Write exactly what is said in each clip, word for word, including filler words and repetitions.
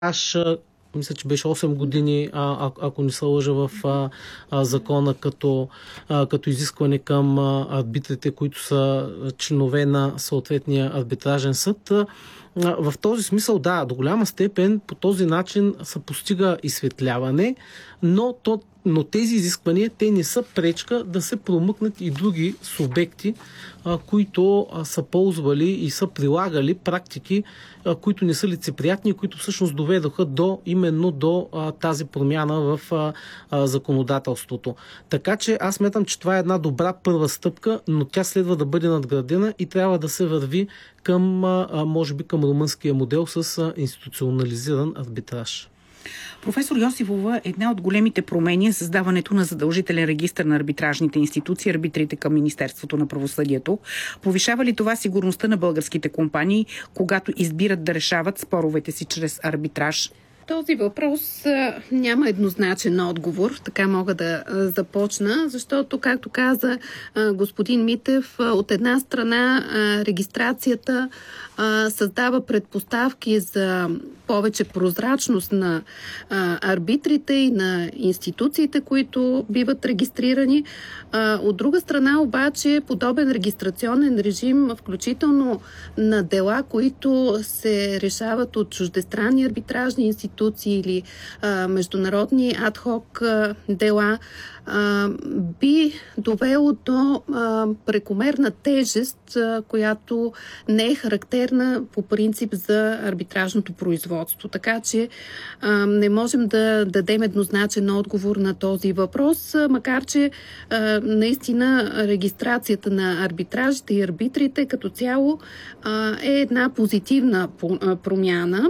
Аз мисля, че беше осем години, а, ако не се лъжа, в а, а, закона, като, а, като изискване към а, арбитрите, които са членове на съответния арбитражен съд. А, в този смисъл, да, до голяма степен по този начин се постига изсветляване, но то Но тези изисквания, те не са пречка да се промъкнат и други субекти, а, които а, са ползвали и са прилагали практики, а, които не са лицеприятни, които всъщност доведоха до, именно до а, тази промяна в а, а, законодателството. Така че аз смятам, че това е една добра първа стъпка, но тя следва да бъде надградена и трябва да се върви към, а, може би, към румънския модел с а, институционализиран арбитраж. Професор Йосифова, една от големите промени е създаването на задължителен регистър на арбитражните институции, арбитрите към Министерството на правосъдието. Повишава ли това сигурността на българските компании, когато избират да решават споровете си чрез арбитраж? Този въпрос а, няма еднозначен отговор, така мога да а, започна, защото, както каза а, господин Митев, а, от една страна а, регистрацията а, създава предпоставки за повече прозрачност на а, арбитрите и на институциите, които биват регистрирани. А, от друга страна обаче подобен регистрационен режим, включително на дела, които се решават от чуждестранни арбитражни институции или а, международни адхок а, дела, а, би довело до а, прекомерна тежест, а, която не е характерна по принцип за арбитражното производство. Така че а, не можем да дадем еднозначен отговор на този въпрос, а, макар че а, наистина регистрацията на арбитражите и арбитрите като цяло а, е една позитивна промяна,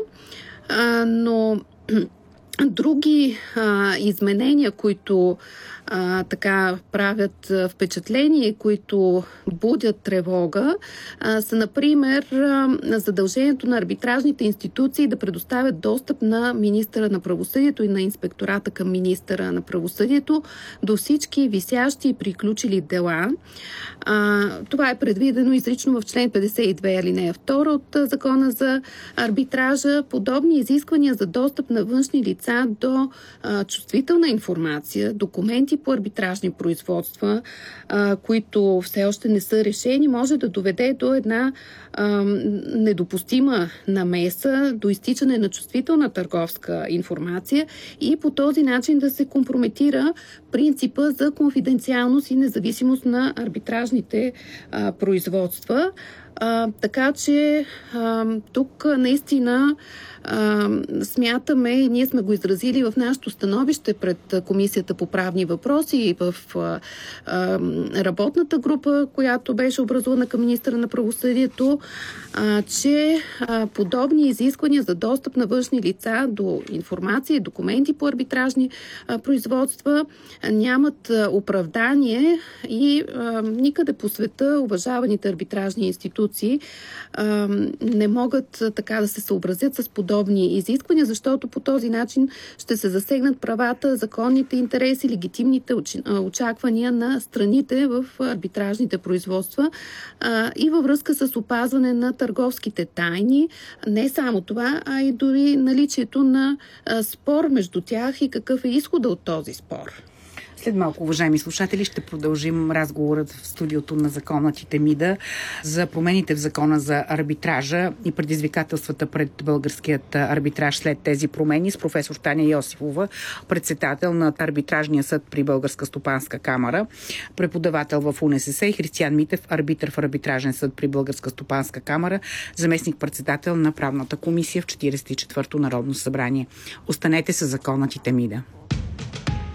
а, но други а, изменения, които а, така правят впечатление, които будят тревога, а, са, например, а, задължението на арбитражните институции да предоставят достъп на министъра на правосъдието и на инспектората към министъра на правосъдието до всички висящи и приключили дела. А, това е предвидено изрично в член петдесет и две алинея втора от Закона за арбитража. Подобни изисквания за достъп на външни лица до а, чувствителна информация, документи по арбитражни производства, а, които все още не са решени, може да доведе до една а, недопустима намеса, до изтичане на чувствителна търговска информация и по този начин да се компрометира принципа за конфиденциалност и независимост на арбитражните а, производства. А, така че а, тук наистина а, смятаме и ние сме го изразили в нашето становище пред Комисията по правни въпроси и в а, а, работната група, която беше образувана към министъра на правосъдието, а, че а, подобни изисквания за достъп на външни лица до информация и документи по арбитражни а, производства нямат а, оправдание и а, никъде по света уважаваните арбитражни институции а, не могат а, така да се съобразят с подобни изисквания, защото по този начин ще се засегнат правата, законните интереси, легитимните очаквания на страните в арбитражните производства а, и във връзка с опазване на търговските тайни. Не само това, а и дори наличието на а, спор между тях и какъв е изхода от този спор. След малко, уважаеми слушатели, ще продължим разговорът в студиото на Законът и Темида за промените в закона за арбитража и предизвикателствата пред българският арбитраж след тези промени с професор Таня Йосифова, председател на арбитражния съд при Българска стопанска камара, преподавател в УНСС, и Християн Митев, арбитър в арбитражен съд при Българска стопанска камара, заместник-председател на правната комисия в четиридесет и четвърто Народно събрание. Останете с Законът и Темида.